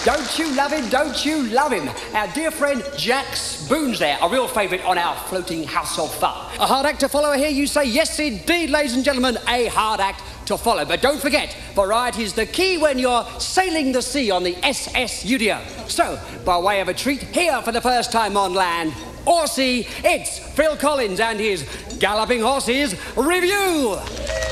Don't you love him? Don't you love him? Our dear friend Jack Spoon's there, a real favourite on our floating house of fun. A hard act to follow here, you say? Yes, indeed, ladies and gentlemen, a hard act to follow. But don't forget, variety's the key when you're sailing the sea on the SS Udio. So, by way of a treat, here for the first time on land or sea, it's Phil Collins and his Galloping Horses Review.